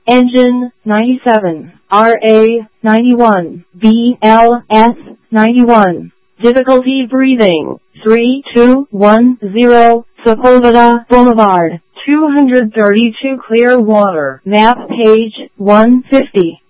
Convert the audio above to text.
Engine 97, RA 91, BLS 91. Difficulty breathing, 3210, Sepulveda Boulevard, 232 Clearwater, map page 150.